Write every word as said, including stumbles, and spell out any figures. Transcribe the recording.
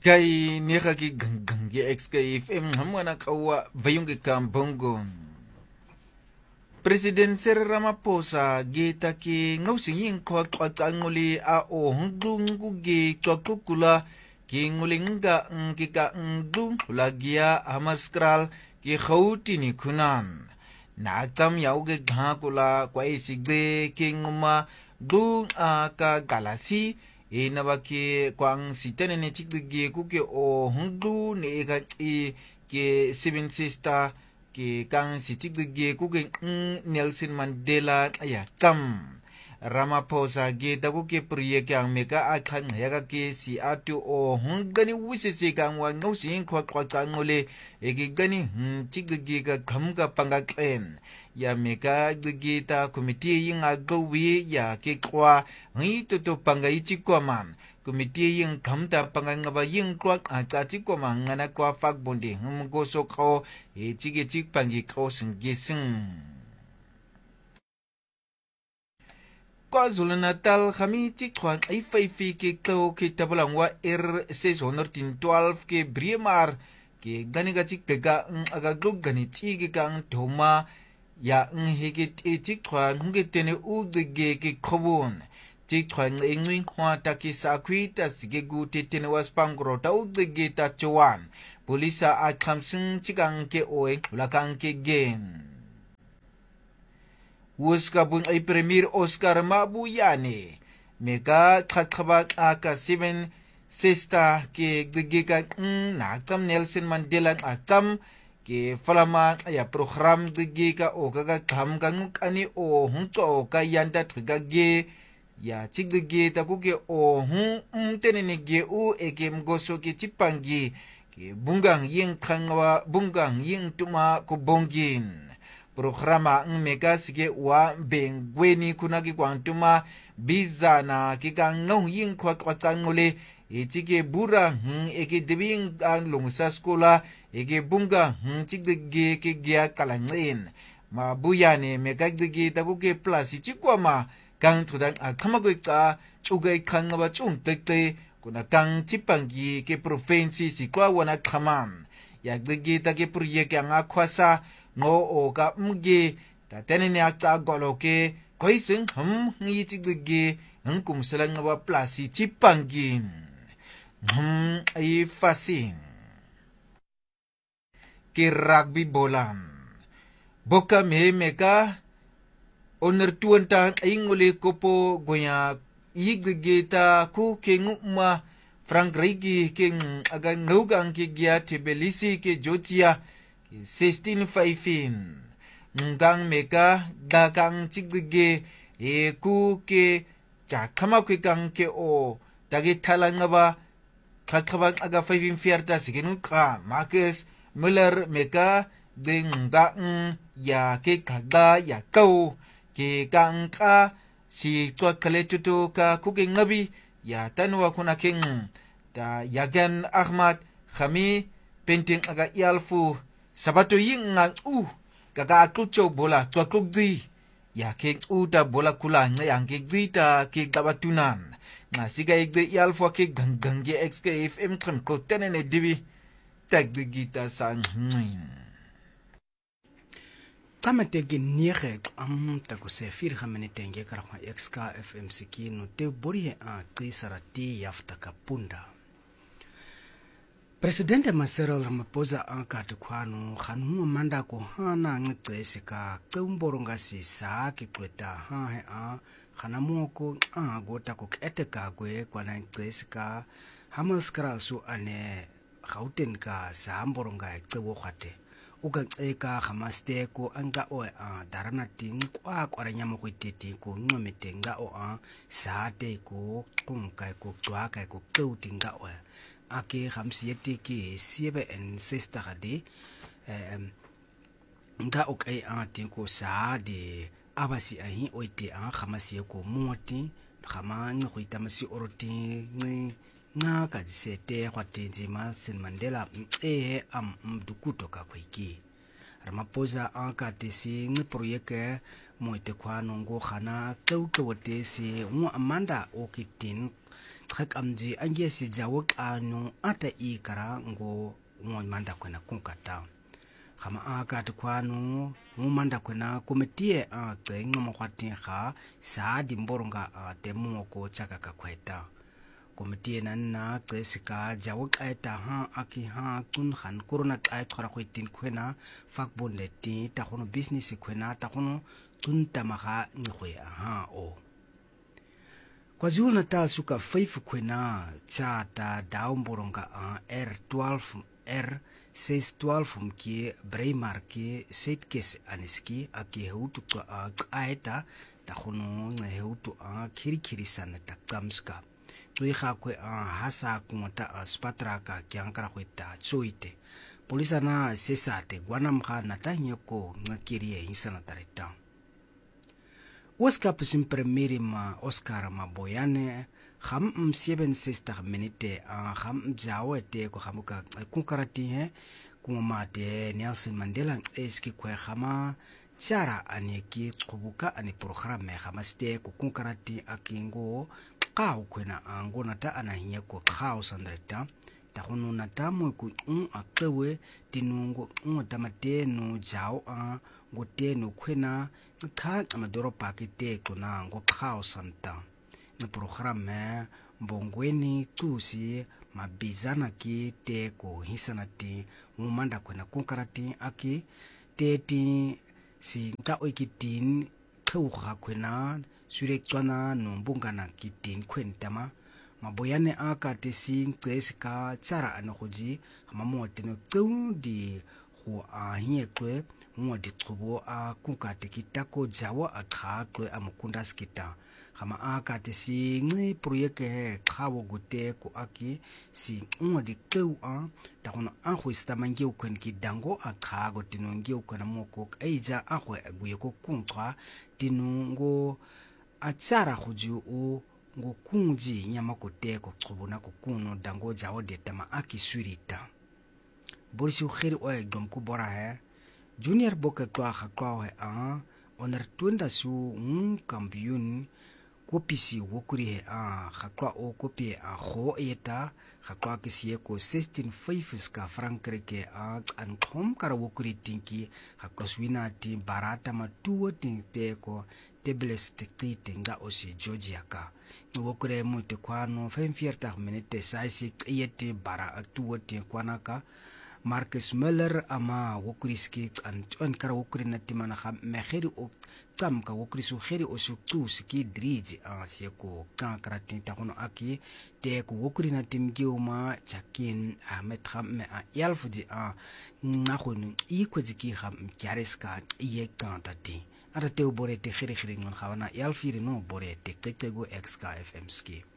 Kay neka ki gang ki X K F M hamwana kawa bayungi kamponggon. President Cyril Ramaphosa gita ki ngausingin kwa kwa nguli a o hunglungu gi kwa kukula ki ngulinga ngika nglu lagia amaskral ki khauti ni kunan. Nakam yauge ghakula kwa isigde ki nguma du a ka galasi inabaki kwang sitene ne chikge kuke o hungdu ne ga i ke seven sister ke kang sitikge kuke Nelson Mandela aya tam Ramaphosa ge da kuke priye kyang meka akhan yaga ke si atu o hungani wisese kang wa ngausin kwa kwa ngole ege gani chikge ga khamga panga klen ya meka gita komite yin agawi ya ke kwa ngi to panga ichi kwa man komite yin kamta panga ngaba yin kwa ata chi kwa man ngana kwa fak bonde nggo so kho e chige chik pangi kho sing gising KwaZulu Natal khami chik kwa ai fai fi ke to ke tabalang wa R six twelve ke Briemar ke gani ga chik ga aga glug gani chige kang thoma ya ngeke chik kwa ngete u ge ke khobun chik kwa ngwing kwa ta ki sakwi ta sige gu tene was pangro ta u ge ta chwan polisa a khamsing chikang ke oe lakang ke gen Wuska bun ay premier Oscar Mabuyane mega khakhaba aka seven sister ke ge ka na kam Nelson Mandela akam ke falama ya program ge ka o ka kham ka ngani o hunto ka yanda twiga ge ya chigge ta ku ke o hu tenene ge u eke mgoso ke chipangi ke bungang yin khangwa bungang yin tuma ku bongin programa mega sige wa bengweni kunaki kwantuma biza na kika ngong yin kwa kwa ngole echike bura eke debing ang lungsa skola eke bunga chigge ke gya kalangin ma buyane mega gge ta ku ke plus chikwa ma kang thudan akhamagoi ka chugai khangaba chung tekte kuna kang chipangi ke province sikwa wana khamam ya gge ta ke project ang akhwasa ngo o ka mge ta tenene akta goloke koising hum ngi chigge ngkum selang ba plasi chipangin hum ai fasin ke rugby bolam boka me meka oner tuanta ingole kopo goya yigge ta ku ke nguma Frank Rigi ke aga ngogang ke gya Tbilisi ke Jotia sixteen fifteen ngang meka dakang chigge e ku ke chakama ke kang ke o dagi thalanga ba khakhabang aga fifteen fierta sigenu ka Marcus Miller meka denga ya ke kaga ya kau ke kang ka si twa kaletutu ka ku ke ngabi ya tanwa kuna king da Yagan Ahmad khami painting aga yalfu sabato yin nga u kaga akucho bola twa kugdi ya ke u da bola kula nga yang ke gita ke gabatunan nga siga igde yalfo ke gangang ge X K F M trim ko tenene dibi tag de gita sang kamate ge niere am ta ko se fir khamene tenge kara X K F M sikino te bori a qisarati yafta kapunda Presidente Cyril Ramaphosa anka tukwano khanu manda ko hana ngcese ka qumboronga sisa ke kweta ha he a khana moko a gota ko eteka kwe kwana ngcese ka hamaskara su ane gauten ka samboronga ecewo khate uka eka khamaste ko anga o a darana ting kwa kwaranya mo kwititi ko ngomete nga o a sate ko qumka ko twaka ko qeutinga o ake khamsieti ki siebe en sister de um nga okay ati ko sa de abasi ahi oite an khamasi ko moti khamani go itamasi oroti ni nga ka disete kwati nzima Nelson Mandela e am mdukuto ka kwiki Ramaphosa aka tisi ni projeke moite kwano ngo khana teuto wote si mu amanda o kitin trek amji angie si jawok anu ata i kara ngo ngo manda kwena kunkata khama aka tukwanu ngo manda kwena komitie a tsenga mokwati kha sa dimboronga a temu ko chaka ka kweta komitie nanna tsesika jawok aita ha aki ha tun khan corona ai thora khwitin kwena fakbonde ti ta khono business kwena ta khono tun tamaga ngwe ha o KwaZulu Natal suka five kwena chata daumboronga a R twelve R six twelve mki Breimar ki setkes aniski aki heutu to a aita ta khono ngeheutu a khirikiri sana ta tsamska tui kha kwe a hasa kumata a spatra ka kyankara kweta choite polisa na sesate gwanam kha natanyeko ngakirie hisana tarita Oscar pusim premieri ma Oscar ma boyane kham m seven sister minute a kham jawe te ko khamuka kunkarati he kuma te Nelson Mandela eski kwe khama chara aneki tsubuka ani programme khama ste ko kunkarati akingo qaw kwena angona ta anahinya ko qaw sandreta ta khono na tamo ku un akwewe tinungo un tamate no jao a ngote no kwena kha amadoro pakete kuna ngo qaw santa ni programme mbongweni tusi mabizana ki te ko hisanati umanda kwena kunkarati aki teti si nta oikitin khawga kwena surektwana no mbungana kitin kwentama maboyane aka tesi nceska tsara anogoji mamote no tsundi go a hiekwe ngodi tsubo a kunkate kitako jawa akha kwe amukunda skita khama aka tesi ngi projeke khawo gute ko aki si ngodi tsu a ta kono a go stamange ukwen ki dango akha go tinonge ukwana moko eija a go aguye ko kunkwa tinungo atsara goju o ngokunji nyama koteko tsobona kokuno dango jawo detama akisurita borisi khiri o egdom ku bora he junior boka kwa khakwa he a oner tunda su un kampion kopisi wokuri he a khakwa o kopi a kho eta khakwa kisi ko sixteen five ska frankrike a an thom kara wokuri tinki khakwa swina ti barata matuo tinteko tebles tekite nga osi Georgia ka wokure mute kwano five minute saisi yete bara atuo te kwanaka Marcus Müller ama wokuriski an kara wokuri natimana kha meheri o tsamka wokurisu kheri o suktu ski driji a sieko kan karati ta kono aki te ko wokuri natim giuma chakin Ahmed kham a yalfuji a ngakhono ikoziki kham kyareska ye kantati ara te bore te khiri khiri ngon khawana yalfiri no bore te tekego xk fm ski